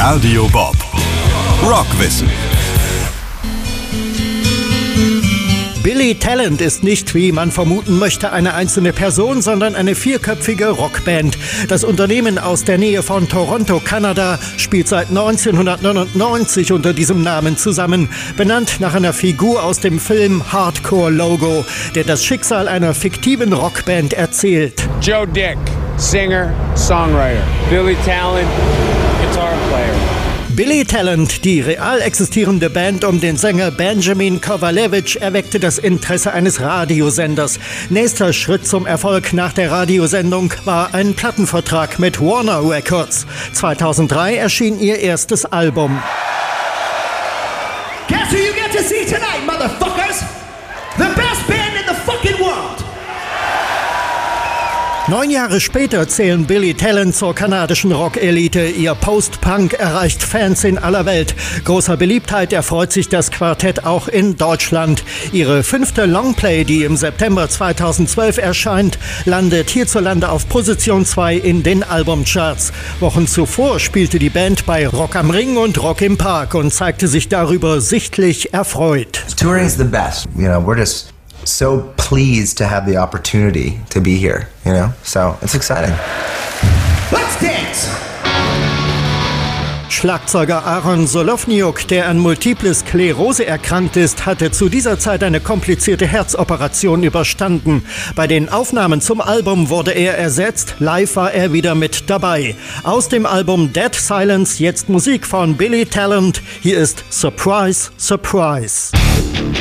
Radio Bob. Rockwissen. Billy Talent ist nicht, wie man vermuten möchte, eine einzelne Person, sondern eine vierköpfige Rockband. Das Unternehmen aus der Nähe von Toronto, Kanada, spielt seit 1999 unter diesem Namen zusammen, benannt nach einer Figur aus dem Film Hardcore Logo, der das Schicksal einer fiktiven Rockband erzählt. Joe Dick, Singer, Songwriter. Billy Talent, Guitar Player. Billy Talent, die real existierende Band um den Sänger Benjamin Kovalevich, erweckte das Interesse eines Radiosenders. Nächster Schritt zum Erfolg nach der Radiosendung war ein Plattenvertrag mit Warner Records. 2003 erschien ihr erstes Album. Guess who you get to see tonight, motherfuckers? The best band in the fucking world! 9 Jahre später zählen Billy Talent zur kanadischen Rock-Elite. Ihr Post-Punk erreicht Fans in aller Welt. Großer Beliebtheit erfreut sich das Quartett auch in Deutschland. Ihre 5. Longplay, die im September 2012 erscheint, landet hierzulande auf Position 2 in den Albumcharts. Wochen zuvor spielte die Band bei Rock am Ring und Rock im Park und zeigte sich darüber sichtlich erfreut. Touring is the best. You know, we're just so pleased to have the opportunity to be here, you know? So, it's exciting. Let's dance! Schlagzeuger Aaron Solowniuk, der an Multiple Sklerose erkrankt ist, hatte zu dieser Zeit eine komplizierte Herzoperation überstanden. Bei den Aufnahmen zum Album wurde er ersetzt, live war er wieder mit dabei. Aus dem Album Dead Silence jetzt Musik von Billy Talent. Hier ist Surprise, Surprise.